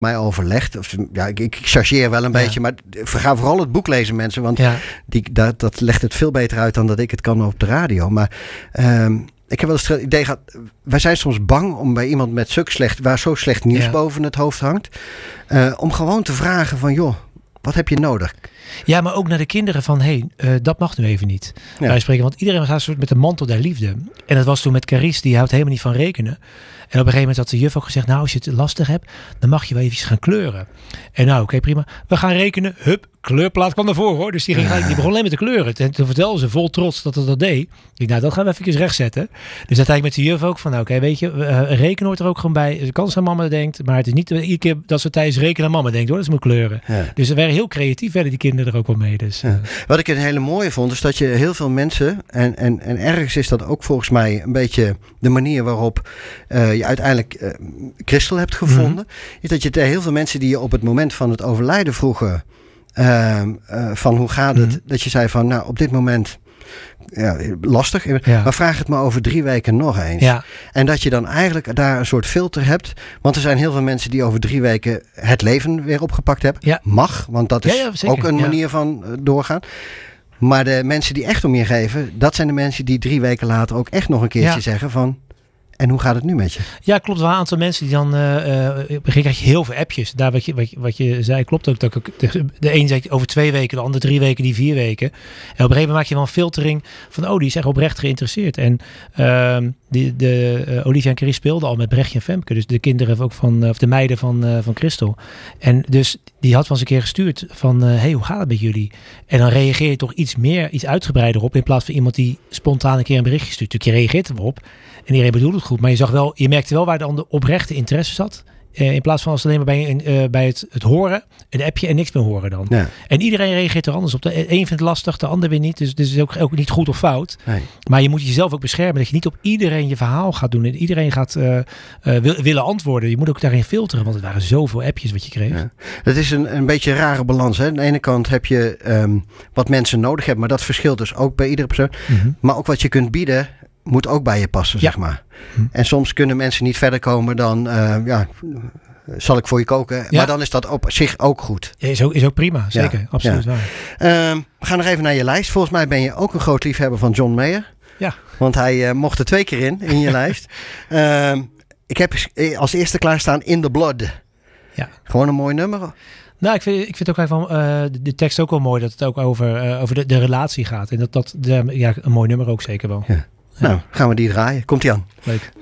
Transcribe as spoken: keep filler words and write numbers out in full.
mij overlegd. Of, ja, ik, ik chargeer wel een ja. beetje, maar ga vooral het boek lezen, mensen. Want ja. die, dat, dat legt het veel beter uit dan dat ik het kan op de radio. Maar um, ik heb wel eens het idee gehad, wij zijn soms bang om bij iemand met zo slecht, waar zo slecht nieuws ja. boven het hoofd hangt, uh, om gewoon te vragen van, joh, wat heb je nodig? Ja, maar ook naar de kinderen van, hé, hey, uh, dat mag nu even niet. Ja. Wij spreken, want iedereen gaat soort met de mantel der liefde. En dat was toen met Carice, die houdt helemaal niet van rekenen. En op een gegeven moment had de juf ook gezegd, nou, als je het lastig hebt, dan mag je wel even gaan kleuren. En nou, oké, okay, prima. We gaan rekenen. Hup, kleurplaat kwam ervoor, hoor. Dus die, ging, die begon alleen met de kleuren. En toen vertelde ze vol trots dat het dat deed. Ik dacht, nou, dat gaan we even rechtzetten. Dus uiteindelijk met de juf ook van, nou, oké, okay, weet je, uh, rekenen hoort er ook gewoon bij. De kans aan mama denkt, maar het is niet iedere keer dat ze tijdens rekenen aan mama denkt, hoor. Dat ze moet kleuren. Ja. Dus ze werden heel creatief, werden die kinderen er ook wel mee. Dus, ja. Wat ik een hele mooie vond, is dat je heel veel mensen, en, en, en ergens is dat ook volgens mij een beetje de manier waarop uh, je uiteindelijk uh, Christel hebt gevonden, mm-hmm. is dat je heel veel mensen die je op het moment van het overlijden vroegen, uh, uh, van hoe gaat het, mm-hmm. dat je zei van, nou, op dit moment, ja, lastig, ja. maar vraag het me over drie weken nog eens. Ja. En dat je dan eigenlijk daar een soort filter hebt, want er zijn heel veel mensen die over drie weken het leven weer opgepakt hebben. Ja. Mag, want dat is ja, ja, ook een manier ja. van uh, doorgaan. Maar de mensen die echt om je geven, dat zijn de mensen die drie weken later ook echt nog een keertje ja. zeggen van, en hoe gaat het nu met je? Ja, klopt. Er waren een aantal mensen die dan... Uh, uh, begin krijg je heel veel appjes. Daar wat je, wat je, wat je zei, klopt ook. Dat ik, de, de een zei over twee weken, de ander drie weken, die vier weken. En op een gegeven moment maak je wel een filtering van, oh, die is echt oprecht geïnteresseerd. En uh, die, de, uh, Olivia en Carice speelden al met Brechtje en Femke. Dus de kinderen ook van, of de meiden van, uh, van Christel. En dus die had wel eens een keer gestuurd van, hé, uh, hey, hoe gaat het met jullie? En dan reageer je toch iets meer, iets uitgebreider op, in plaats van iemand die spontaan een keer een berichtje stuurt. Dus je reageert erop. En iedereen bedoelt het goed, maar je zag wel, je merkte wel waar dan de oprechte interesse zat. Uh, in plaats van als alleen maar bij, uh, bij het, het horen, een appje en niks meer horen dan. Ja. En iedereen reageert er anders op. De een vindt het lastig, de ander weer niet. Dus het is ook, ook niet goed of fout. Nee. Maar je moet jezelf ook beschermen dat je niet op iedereen je verhaal gaat doen. En iedereen gaat uh, uh, wil, willen antwoorden. Je moet ook daarin filteren, want het waren zoveel appjes wat je kreeg. Ja. Het is een, een beetje een rare balans. Hè? Aan de ene kant heb je um, wat mensen nodig hebben, maar dat verschilt dus ook bij iedere persoon. Mm-hmm. Maar ook wat je kunt bieden, moet ook bij je passen, ja. zeg maar. Hm. En soms kunnen mensen niet verder komen dan, uh, ja, zal ik voor je koken. Ja. Maar dan is dat op zich ook goed. Ja, is, ook, is ook prima, zeker. Ja. Absoluut ja. waar. Uh, we gaan nog even naar je lijst. Volgens mij ben je ook een groot liefhebber van John Mayer. Ja. Want hij uh, mocht er twee keer in, in je lijst. Uh, ik heb als eerste klaarstaan In the Blood. Ja. Gewoon een mooi nummer. Nou, ik vind, ik vind ook even uh, de, de tekst ook wel mooi. Dat het ook over, uh, over de, de relatie gaat. En dat dat de, ja, een mooi nummer ook zeker wel. Ja. Ja. Nou, gaan we die draaien. Komt-ie aan. Leuk.